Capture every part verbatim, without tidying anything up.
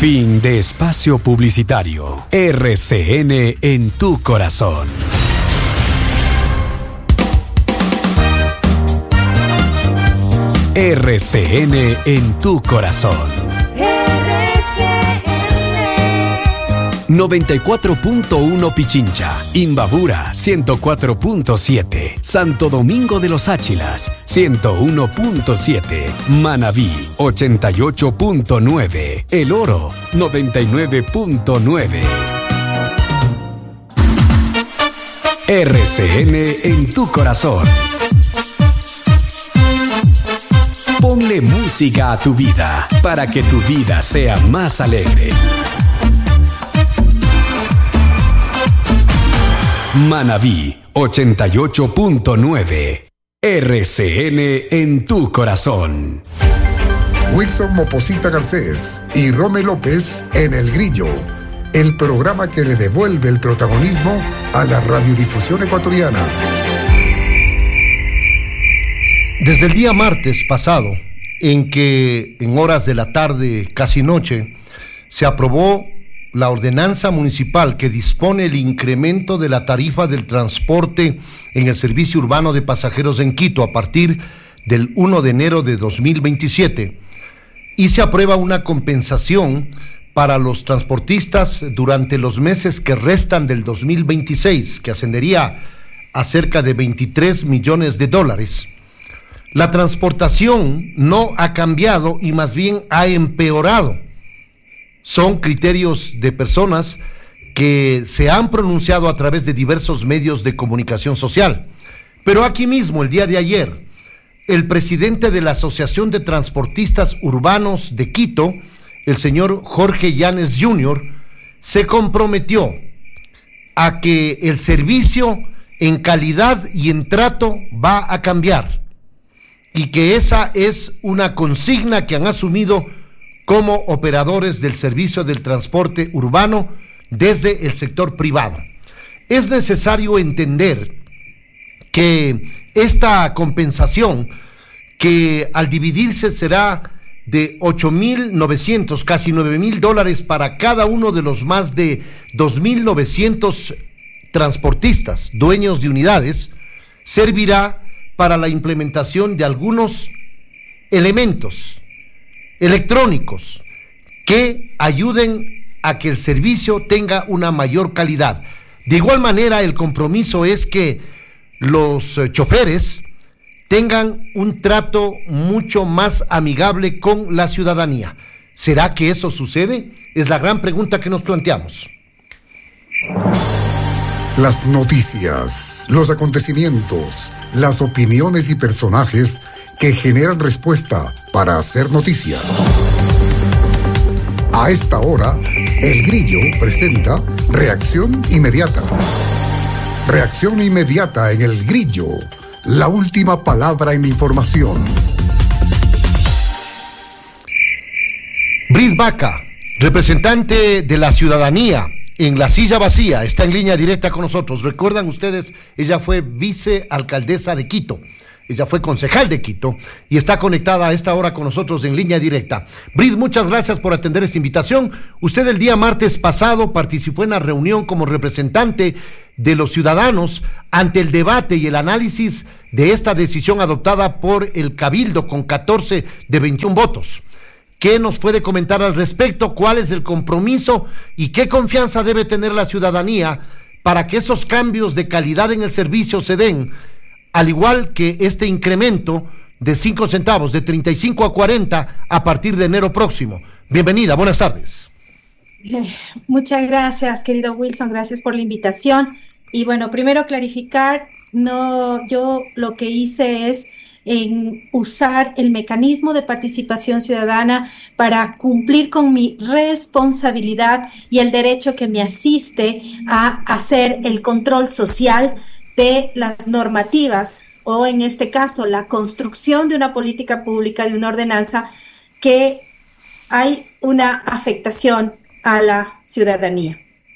Fin de espacio publicitario. R C N en tu corazón. R C N en tu corazón. R C N noventa y cuatro punto uno Pichincha, Imbabura ciento cuatro punto siete, Santo Domingo de los Áchilas ciento uno punto siete, Manabí ochenta y ocho punto nueve, El Oro noventa y nueve punto nueve. R C N en tu corazón. Ponle música a tu vida para que tu vida sea más alegre. Manabí ochenta y ocho punto nueve. R C N en tu corazón. Wilson Moposita Garcés y Rome López en El Grillo, el programa que le devuelve el protagonismo a la radiodifusión ecuatoriana. Desde el día martes pasado, en que en horas de la tarde, casi noche, se aprobó la ordenanza municipal que dispone el incremento de la tarifa del transporte en el servicio urbano de pasajeros en Quito a partir del primero de enero de dos mil veintisiete, y se aprueba una compensación para los transportistas durante los meses que restan del dos mil veintiséis, que ascendería a cerca de veintitrés millones de dólares. La transportación no ha cambiado y más bien ha empeorado. Son criterios de personas que se han pronunciado a través de diversos medios de comunicación social. Pero aquí mismo, el día de ayer, el presidente de la Asociación de Transportistas Urbanos de Quito, el señor Jorge Llanes junior, se comprometió a que el servicio en calidad y en trato va a cambiar, y que esa es una consigna que han asumido como operadores del servicio del transporte urbano desde el sector privado. Es necesario entender que esta compensación, que al dividirse será de ocho mil novecientos, casi nueve mil dólares para cada uno de los más de dos mil novecientos transportistas, dueños de unidades, servirá para la implementación de algunos elementos electrónicos que ayuden a que el servicio tenga una mayor calidad. De igual manera, el compromiso es que los choferes tengan un trato mucho más amigable con la ciudadanía. ¿Será que eso sucede? Es la gran pregunta que nos planteamos. Las noticias, los acontecimientos, las opiniones y personajes que generan respuesta para hacer noticia. A esta hora, El Grillo presenta Reacción Inmediata. Reacción Inmediata en El Grillo, la última palabra en la información. Brit Vaca, representante de la ciudadanía en la silla vacía, está en línea directa con nosotros. Recuerdan ustedes, ella fue vicealcaldesa de Quito, ella fue concejal de Quito y está conectada a esta hora con nosotros en línea directa. Brit, muchas gracias por atender esta invitación. Usted el día martes pasado participó en la reunión como representante de los ciudadanos ante el debate y el análisis de esta decisión adoptada por el Cabildo con catorce de veintiún votos. ¿Qué nos puede comentar al respecto? ¿Cuál es el compromiso y qué confianza debe tener la ciudadanía para que esos cambios de calidad en el servicio se den, al igual que este incremento de cinco centavos, de treinta y cinco a cuarenta a partir de enero próximo? Bienvenida, buenas tardes. Eh, muchas gracias, querido Wilson, gracias por la invitación. Y bueno, primero clarificar, no, yo lo que hice es en usar el mecanismo de participación ciudadana para cumplir con mi responsabilidad y el derecho que me asiste a hacer el control social de las normativas, o en este caso la construcción de una política pública, de una ordenanza que hay una afectación a la ciudadanía.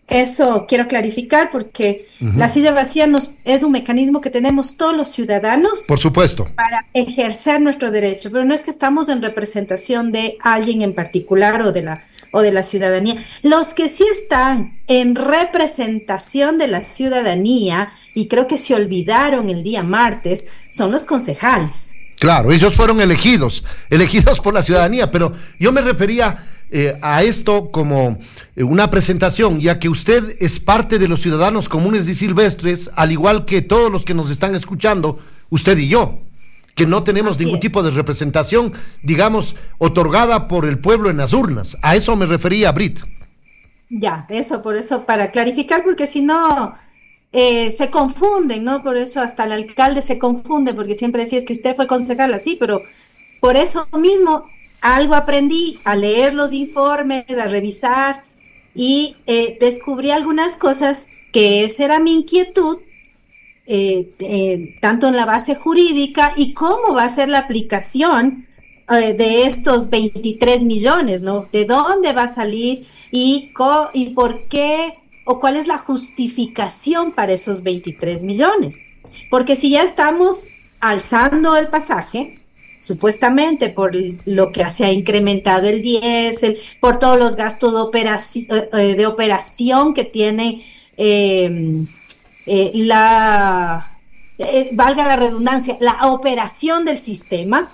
Eso quiero clarificar porque uh-huh. la silla vacía nos, es un mecanismo que tenemos todos los ciudadanos. Por supuesto. Para ejercer nuestro derecho, pero no es que estamos en representación de alguien en particular o de la, o de la ciudadanía. Los que sí están en representación de la ciudadanía, y creo que se olvidaron el día martes, son los concejales. Claro, ellos fueron elegidos, elegidos por la ciudadanía, pero yo me refería eh, a esto como eh, una presentación, ya que usted es parte de los ciudadanos comunes y silvestres, al igual que todos los que nos están escuchando, usted y yo, que no tenemos Así ningún es. tipo de representación, digamos, otorgada por el pueblo en las urnas. A eso me refería, Brit. Ya, eso, por eso, para clarificar, porque si no... Eh, se confunden, ¿no? Por eso hasta el alcalde se confunde, porque siempre decía es que usted fue concejal así, pero por eso mismo algo aprendí a leer los informes, a revisar y eh, descubrí algunas cosas que esa era mi inquietud, eh, eh, tanto en la base jurídica y cómo va a ser la aplicación eh, de estos veintitrés millones, ¿no? ¿De dónde va a salir y, co- y por qué? ¿O cuál es la justificación para esos veintitrés millones? Porque si ya estamos alzando el pasaje, supuestamente por lo que se ha incrementado el diésel, por todos los gastos de, operaci- de operación que tiene eh, eh, la, eh, valga la redundancia, la operación del sistema,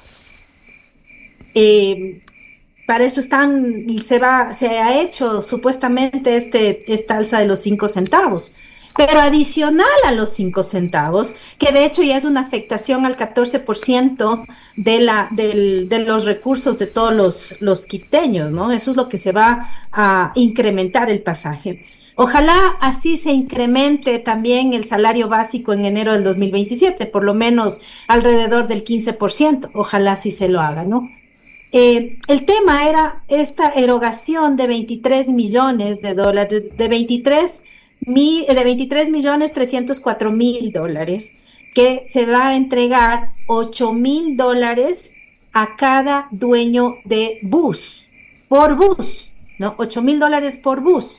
eh, para eso están, se va, se ha hecho supuestamente este, esta alza de los cinco centavos. Pero adicional a los cinco centavos, que de hecho ya es una afectación al catorce por ciento de, la, del, de los recursos de todos los, los quiteños, ¿no? Eso es lo que se va a incrementar el pasaje. Ojalá así se incremente también el salario básico en enero del dos mil veintisiete, por lo menos alrededor del quince por ciento. Ojalá así se lo haga, ¿no? Eh, el tema era esta erogación de veintitrés millones de dólares, de veintitrés, mil, de veintitrés millones trescientos cuatro mil dólares, que se va a entregar ocho mil dólares a cada dueño de bus, por bus, ¿no? ocho mil dólares por bus,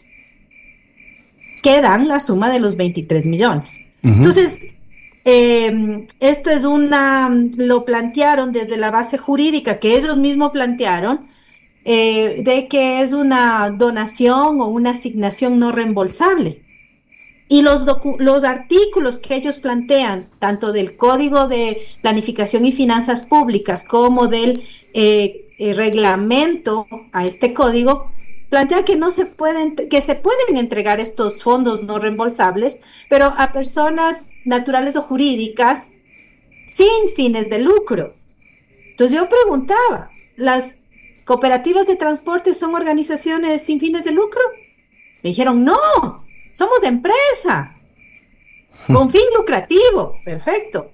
que dan la suma de los veintitrés millones. Uh-huh. Entonces, Eh, esto es una, lo plantearon desde la base jurídica que ellos mismos plantearon, eh, de que es una donación o una asignación no reembolsable. Y los, docu- los artículos que ellos plantean, tanto del Código de Planificación y Finanzas Públicas como del eh, eh, reglamento a este código, plantea que no se pueden, que se pueden entregar estos fondos no reembolsables, pero a personas naturales o jurídicas sin fines de lucro. Entonces yo preguntaba, ¿las cooperativas de transporte son organizaciones sin fines de lucro? Me dijeron, no, somos empresa, con fin lucrativo. Perfecto.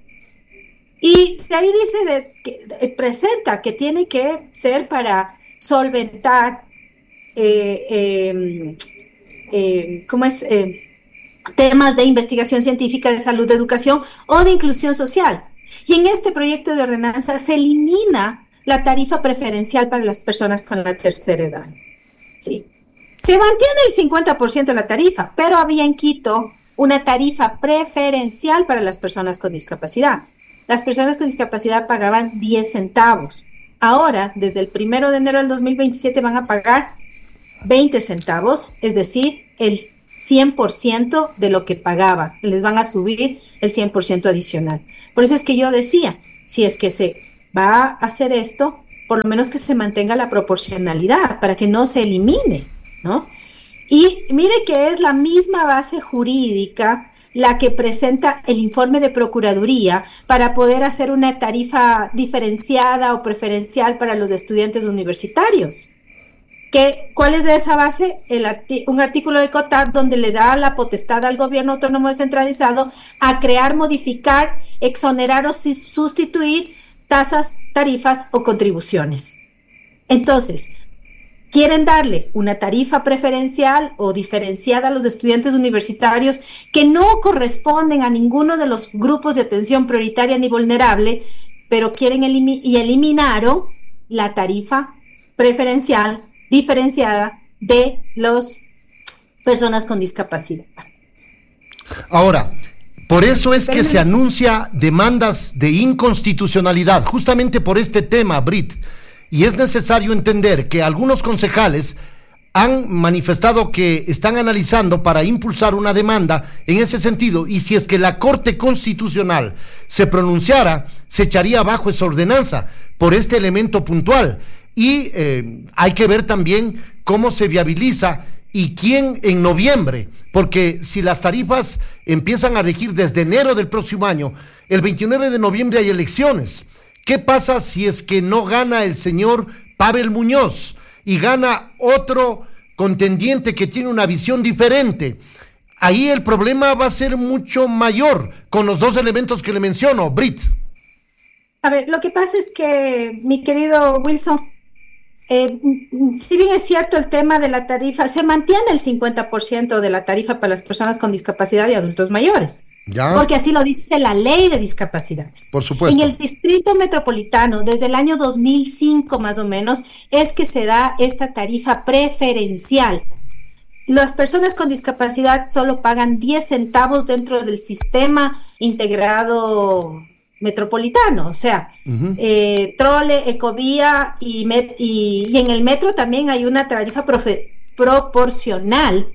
Y de ahí dice, de, que, de, presenta que tiene que ser para solventar Eh, eh, eh, ¿cómo es? Eh, temas de investigación científica, de salud, de educación o de inclusión social. Y en este proyecto de ordenanza se elimina la tarifa preferencial para las personas con la tercera edad. ¿Sí? Se mantiene el cincuenta por ciento de la tarifa, pero había en Quito una tarifa preferencial para las personas con discapacidad. Las personas con discapacidad pagaban diez centavos. Ahora, desde el primero de enero del dos mil veintisiete, van a pagar veinte centavos, es decir, el cien por ciento de lo que pagaba. Les van a subir el cien por ciento adicional. Por eso es que yo decía, si es que se va a hacer esto, por lo menos que se mantenga la proporcionalidad para que no se elimine, ¿no? Y mire que es la misma base jurídica la que presenta el informe de Procuraduría para poder hacer una tarifa diferenciada o preferencial para los estudiantes universitarios. ¿Qué, ¿Cuál es de esa base? El arti- un artículo del COTAD donde le da la potestad al gobierno autónomo descentralizado a crear, modificar, exonerar o si- sustituir tasas, tarifas o contribuciones. Entonces, quieren darle una tarifa preferencial o diferenciada a los estudiantes universitarios que no corresponden a ninguno de los grupos de atención prioritaria ni vulnerable, pero quieren elimi- y eliminaron la tarifa preferencial diferenciada de los personas con discapacidad. Ahora, por eso es que se anuncia demandas de inconstitucionalidad, justamente por este tema, Brit, y es necesario entender que algunos concejales han manifestado que están analizando para impulsar una demanda en ese sentido, y si es que la Corte Constitucional se pronunciara, se echaría abajo esa ordenanza por este elemento puntual, y eh, hay que ver también cómo se viabiliza y quién en noviembre, porque si las tarifas empiezan a regir desde enero del próximo año, el veintinueve de noviembre hay elecciones. ¿Qué pasa si es que no gana el señor Pavel Muñoz y gana otro contendiente que tiene una visión diferente? Ahí el problema va a ser mucho mayor con los dos elementos que le menciono, Brit. A ver, lo que pasa es que, mi querido Wilson, eh, si bien es cierto el tema de la tarifa, se mantiene el cincuenta por ciento de la tarifa para las personas con discapacidad y adultos mayores. Ya. Porque así lo dice la ley de discapacidades. Por supuesto. En el Distrito Metropolitano, desde el año dos mil cinco más o menos, es que se da esta tarifa preferencial. Las personas con discapacidad solo pagan diez centavos dentro del sistema integrado metropolitano, o sea, uh-huh. eh, trole, ecovía y, met, y, y en el metro también hay una tarifa profe, proporcional,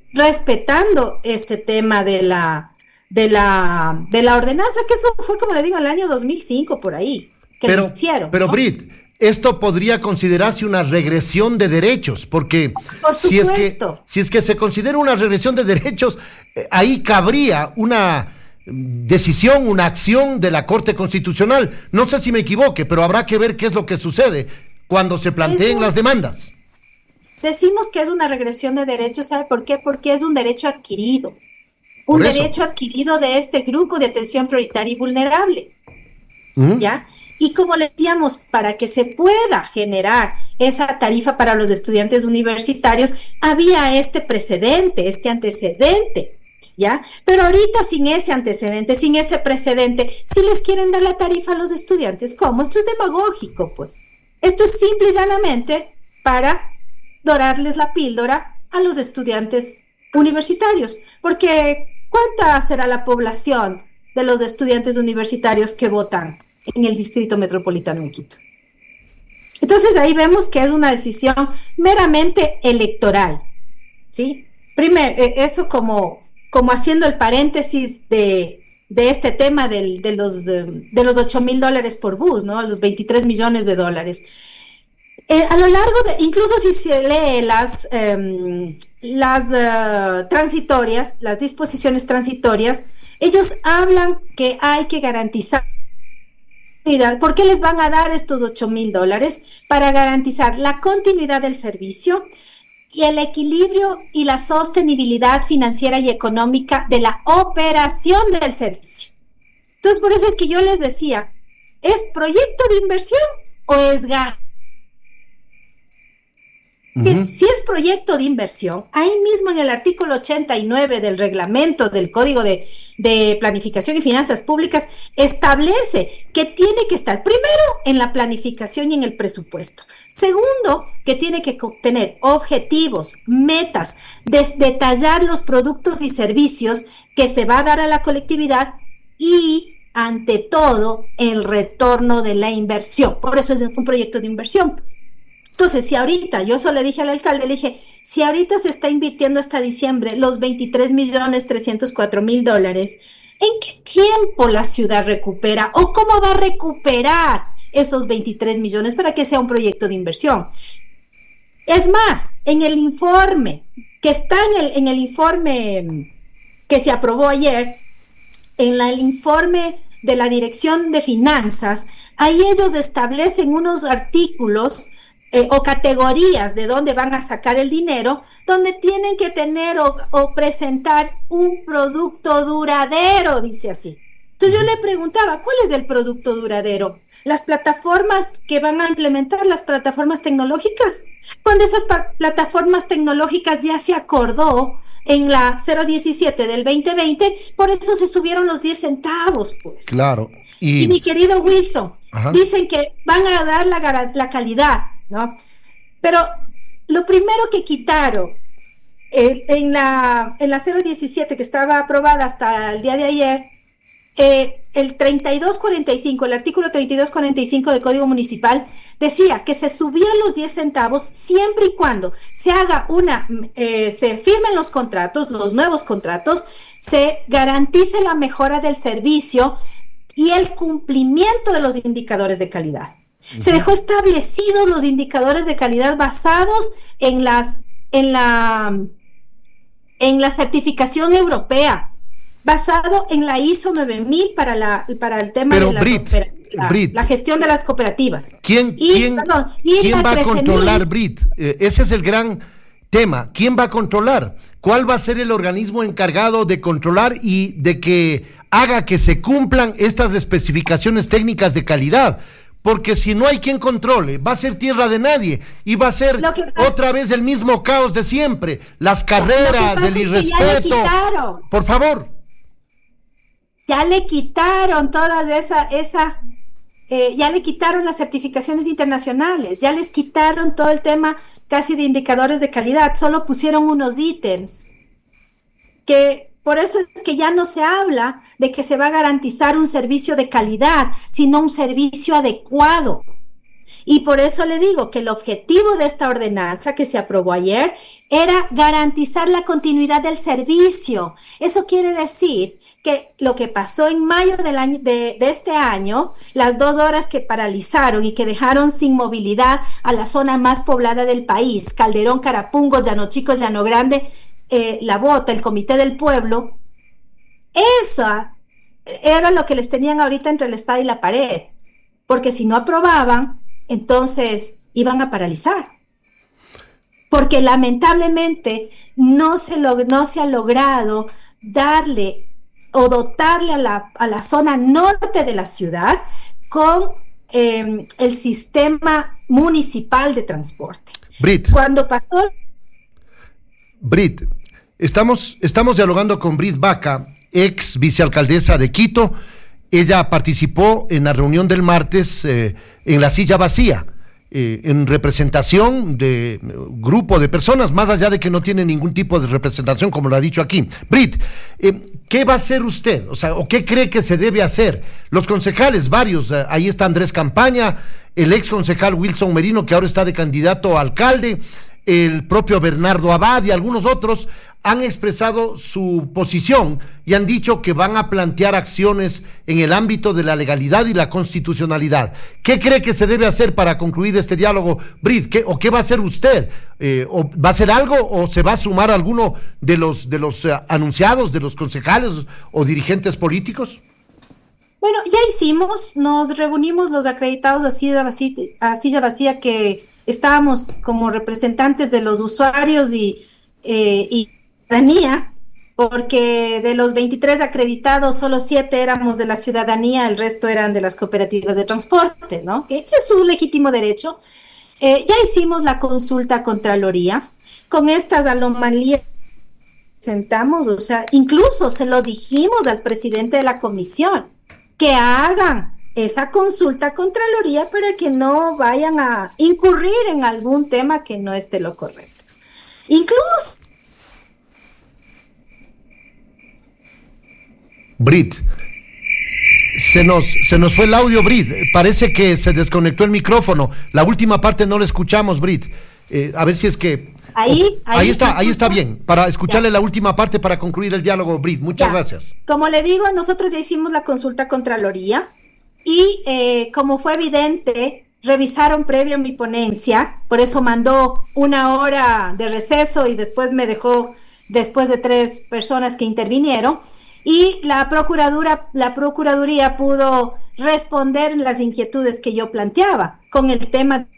respetando este tema de la de la de la ordenanza, que eso fue, como le digo, en el año dos mil cinco por ahí, que pero, lo hicieron. Pero, ¿no? Brit, esto podría considerarse una regresión de derechos, porque por si es que si es que se considera una regresión de derechos, eh, ahí cabría una decisión, una acción de la Corte Constitucional. No sé si me equivoque, pero habrá que ver qué es lo que sucede cuando se planteen Eso, las demandas. Decimos que es una regresión de derechos, ¿sabe por qué? Porque es un derecho adquirido. Un derecho adquirido de este grupo de atención prioritaria y vulnerable. ¿Mm? ¿Ya? Y como le decíamos, para que se pueda generar esa tarifa para los estudiantes universitarios, había este precedente, este antecedente, ¿ya? Pero ahorita sin ese antecedente, sin ese precedente, si les quieren dar la tarifa a los estudiantes, ¿cómo? Esto es demagógico, pues. Esto es simple y llanamente para dorarles la píldora a los estudiantes universitarios, porque ¿cuánta será la población de los estudiantes universitarios que votan en el Distrito Metropolitano en Quito? Entonces ahí vemos que es una decisión meramente electoral, ¿sí? Primero, eso como, como haciendo el paréntesis de, de este tema del, de los de, de los ocho mil dólares por bus, ¿no? Los veintitrés millones de dólares. Eh, a lo largo de, incluso si se lee las, eh, las uh, transitorias, las disposiciones transitorias, ellos hablan que hay que garantizar. ¿Por qué les van a dar estos ocho mil dólares? Para garantizar la continuidad del servicio y el equilibrio y la sostenibilidad financiera y económica de la operación del servicio. Entonces, por eso es que yo les decía, ¿es proyecto de inversión o es gasto? Uh-huh. Si es proyecto de inversión, ahí mismo en el artículo ochenta y nueve del reglamento del Código de, de Planificación y Finanzas Públicas establece que tiene que estar primero en la planificación y en el presupuesto. Segundo, que tiene que tener objetivos, metas, de, detallar los productos y servicios que se va a dar a la colectividad y, ante todo, el retorno de la inversión. Por eso es un proyecto de inversión, pues. Entonces, si ahorita, yo solo le dije al alcalde, le dije, si ahorita se está invirtiendo hasta diciembre los veintitrés millones trescientos cuatro mil dólares, ¿en qué tiempo la ciudad recupera o cómo va a recuperar esos veintitrés millones para que sea un proyecto de inversión? Es más, en el informe, que está en el, en el informe que se aprobó ayer, en la, el informe de la Dirección de Finanzas, ahí ellos establecen unos artículos Eh, o categorías de dónde van a sacar el dinero, donde tienen que tener o, o presentar un producto duradero, dice así. Entonces yo le preguntaba, ¿cuál es el producto duradero? Las plataformas que van a implementar, las plataformas tecnológicas. Cuando esas plataformas tecnológicas ya se acordó en la cero diecisiete del veinte veinte, por eso se subieron los diez centavos, pues. Claro. Y, y mi querido Wilson, ajá, dicen que van a dar la, la calidad, ¿no? Pero lo primero que quitaron eh, en la, en la cero diecisiete que estaba aprobada hasta el día de ayer, eh, el treinta y dos cuarenta y cinco, el artículo treinta y dos cuarenta y cinco del Código Municipal decía que se subían los diez centavos siempre y cuando se haga una, eh, se firmen los contratos, los nuevos contratos, se garantice la mejora del servicio y el cumplimiento de los indicadores de calidad. Uh-huh. Se dejó establecidos los indicadores de calidad basados en las, en la, en la certificación europea, basado en la I S O nueve mil para, la, para el tema Pero, de las Brit, la, Brit, la gestión de las cooperativas. ¿Quién, y, quién, perdón, y ¿quién va a controlar, mil, Brit? Eh, ese es el gran tema. ¿Quién va a controlar? ¿Cuál va a ser el organismo encargado de controlar y de que haga que se cumplan estas especificaciones técnicas de calidad? Porque si no hay quien controle, va a ser tierra de nadie y va a ser que, otra vez el mismo caos de siempre. Las carreras, el irrespeto. Por favor. Ya le quitaron todas esa, esa, eh, ya le quitaron las certificaciones internacionales, ya les quitaron todo el tema casi de indicadores de calidad, solo pusieron unos ítems, que por eso es que ya no se habla de que se va a garantizar un servicio de calidad, sino un servicio adecuado. Y por eso le digo que el objetivo de esta ordenanza que se aprobó ayer era garantizar la continuidad del servicio. Eso quiere decir que lo que pasó en mayo del año, de, de este año, las dos horas que paralizaron y que dejaron sin movilidad a la zona más poblada del país, Calderón, Carapungo, Llano Chico, Llano Grande, eh, La Bota, el Comité del Pueblo, eso era lo que les tenían ahorita entre la espada y la pared, porque si no aprobaban, entonces iban a paralizar, porque lamentablemente no se, log- no se ha logrado darle o dotarle a la, a la zona norte de la ciudad con eh, el sistema municipal de transporte. Brit, Cuando pasó... Brit, estamos, estamos dialogando con Brit Vaca, ex vicealcaldesa de Quito. Ella participó en la reunión del martes eh, en la silla vacía, eh, en representación de grupo de personas, más allá de que no tiene ningún tipo de representación, como lo ha dicho aquí. Brit, eh, ¿qué va a hacer usted? O sea, ¿o qué cree que se debe hacer? Los concejales, varios, eh, ahí está Andrés Campaña, el ex concejal Wilson Merino, que ahora está de candidato a alcalde, el propio Bernardo Abad y algunos otros han expresado su posición y han dicho que van a plantear acciones en el ámbito de la legalidad y la constitucionalidad. ¿Qué cree que se debe hacer para concluir este diálogo, Brit? ¿Qué, o qué va a hacer usted? Eh, ¿o ¿Va a hacer algo o se va a sumar a alguno de los, de los uh, anunciados, de los concejales o dirigentes políticos? Bueno, ya hicimos, nos reunimos los acreditados a silla vacía, a silla vacía que estábamos como representantes de los usuarios y, eh, y ciudadanía, porque de los veintitrés acreditados, solo siete éramos de la ciudadanía, el resto eran de las cooperativas de transporte, ¿no? Que es su legítimo derecho. Eh, ya hicimos la consulta a Contraloría, con estas anomalías sentamos, o sea, incluso se lo dijimos al presidente de la comisión, que hagan esa consulta a Contraloría para que no vayan a incurrir en algún tema que no esté lo correcto. Incluso... Brit, se nos, se nos fue el audio, Brit. Parece que se desconectó el micrófono. La última parte no la escuchamos, Brit. Eh, a ver si es que... Ahí, ahí, ahí está, ahí está bien. Para escucharle ya la última parte para concluir el diálogo, Brit. Muchas ya. gracias. Como le digo, nosotros ya hicimos la consulta a Contraloría. Y eh, como fue evidente, revisaron previo mi ponencia, por eso mandó una hora de receso y después me dejó después de tres personas que intervinieron, y la Procuraduría, la Procuraduría pudo responder las inquietudes que yo planteaba con el tema de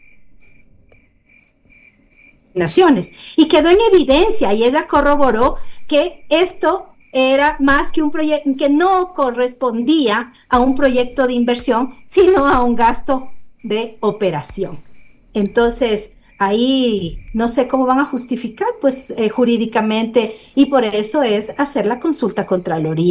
naciones, y quedó en evidencia, y ella corroboró que esto era más que un proyecto, que no correspondía a un proyecto de inversión, sino a un gasto de operación. Entonces, ahí no sé cómo van a justificar, pues, eh, jurídicamente, y por eso es hacer la consulta a Contraloría.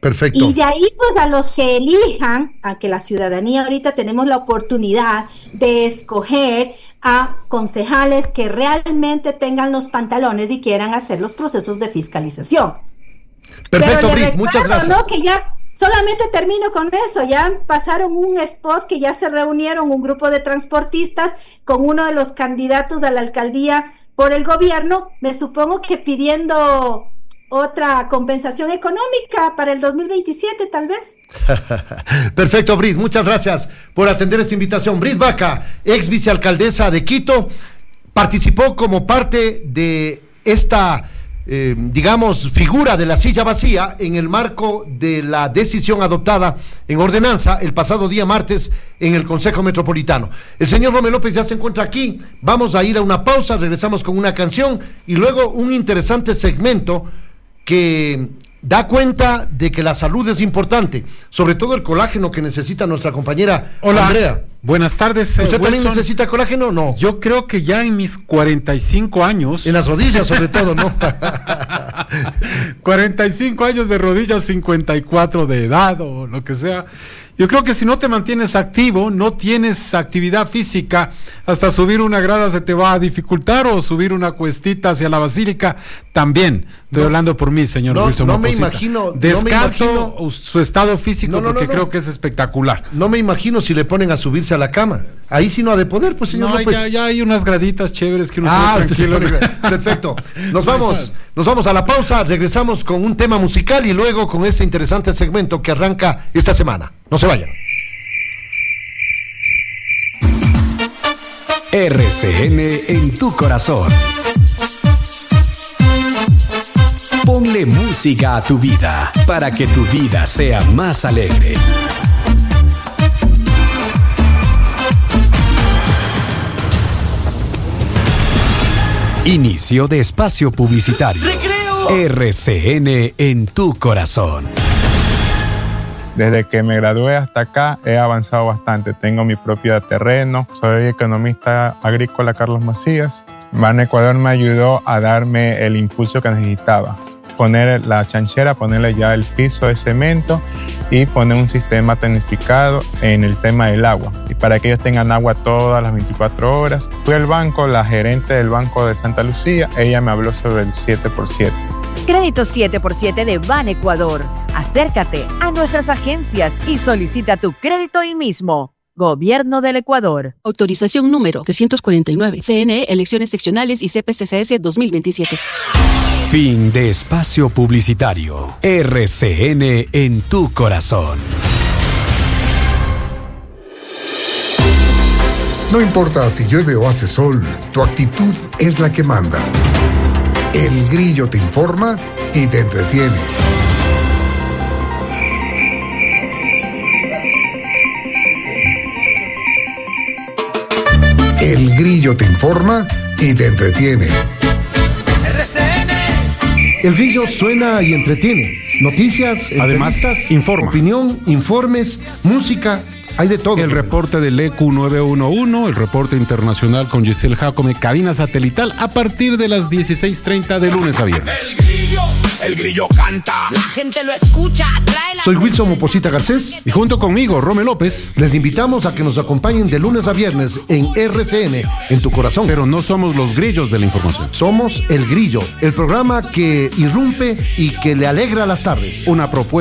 Perfecto. Y de ahí, pues, a los que elijan, a que la ciudadanía ahorita tenemos la oportunidad de escoger a concejales que realmente tengan los pantalones y quieran hacer los procesos de fiscalización. Perfecto, Pero le Brit, muchas recuerdo, gracias. ¿no? Que ya solamente termino con eso, ya pasaron un spot que ya se reunieron un grupo de transportistas con uno de los candidatos a la alcaldía por el gobierno, me supongo que pidiendo otra compensación económica para el dos mil veintisiete, tal vez. Perfecto, Brit, muchas gracias por atender esta invitación. Brit Vaca, ex vicealcaldesa de Quito, participó como parte de esta, eh, digamos, figura de la silla vacía en el marco de la decisión adoptada en ordenanza el pasado día martes en el Consejo Metropolitano. El señor Romeo López ya se encuentra aquí, vamos a ir a una pausa, regresamos con una canción y luego un interesante segmento que da cuenta de que la salud es importante, sobre todo el colágeno que necesita nuestra compañera Hola, Andrea. Buenas tardes. ¿Usted Wilson. también necesita colágeno o no? Yo creo que ya en mis cuarenta y cinco años. En las rodillas, sobre todo, ¿no? cuarenta y cinco años de rodillas, cincuenta y cuatro de edad o lo que sea. Yo creo que si no te mantienes activo, no tienes actividad física, hasta subir una grada se te va a dificultar o subir una cuestita hacia la basílica también. Estoy No, hablando por mí, señor no, Wilson. no me Moposita. imagino- Descarto no me imagino- su estado físico No, no, no, porque no. creo que es espectacular. No me imagino si le ponen a subirse a la cama. Ahí sí no ha de poder, pues, señor No, López. ya, ya hay unas graditas chéveres que uno Ah, se ve usted se tranquilo. pone- perfecto. Nos vamos, nos vamos a la pausa, regresamos con un tema musical y luego con este interesante segmento que arranca esta semana. No se vayan. R C N en tu corazón. Ponle música a tu vida para que tu vida sea más alegre. Inicio de espacio publicitario. R C N en tu corazón. Desde que me gradué hasta acá he avanzado bastante. Tengo mi propio terreno. Soy economista agrícola Carlos Macías. Ban Ecuador me ayudó a darme el impulso que necesitaba. Poner la chanchera, ponerle ya el piso de cemento y poner un sistema tecnificado en el tema del agua. Y para que ellos tengan agua todas las veinticuatro horas. Fui al banco, la gerente del Banco de Santa Lucía, ella me habló sobre el siete por siete. Crédito siete por siete de Ban Ecuador. Acércate a nuestras agencias y solicita tu crédito hoy mismo. Gobierno del Ecuador. Autorización número trescientos cuarenta y nueve. C N E, Elecciones Seccionales y C P C C S dos mil veintisiete. Fin de espacio publicitario. R C N en tu corazón. No importa si llueve o hace sol, tu actitud es la que manda. El Grillo te informa y te entretiene. El Grillo te informa y te entretiene. El Grillo suena y entretiene. Noticias, Además, entrevistas, informa. opinión, informes, música, hay de todo. El reporte del E Q nueve uno uno, el reporte internacional con Giselle Jacome, cabina satelital a partir de las dieciséis treinta de lunes a viernes. El grillo, el grillo canta. La gente lo escucha, trae la... Soy Wilson Moposita Garcés. Y junto conmigo, Romeo López. Les invitamos a que nos acompañen de lunes a viernes en R C N, en tu corazón. Pero no somos los grillos de la información. Somos El Grillo, el programa que irrumpe y que le alegra las tardes. Una propuesta